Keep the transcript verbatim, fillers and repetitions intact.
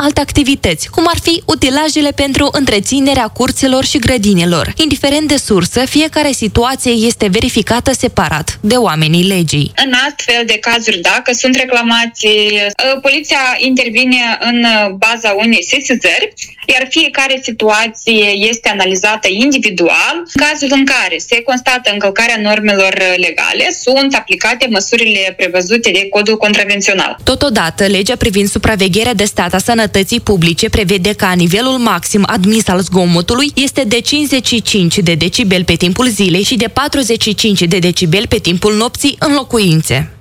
alte activități, cum ar fi utilajele pentru întreținerea curților și grădinilor. Indiferent de sursă, fiecare situație este verificată separat de oamenii legii. În astfel de cazuri, dacă sunt reclamații, poliția intervine în baza unei sesizări, iar fiecare situație este analizată individual. În cazul în care se constată încălcarea normelor legale, sunt aplicate măsurile prevăzute de Codul Contravențional. Totodată, legea privind supravegherea de stat a sănătății publice prevede că nivelul maxim admis al zgomotului este de cincizeci și cinci de decibeli pe timpul zilei și de patruzeci și cinci de decibeli pe timpul nopții în locuințe.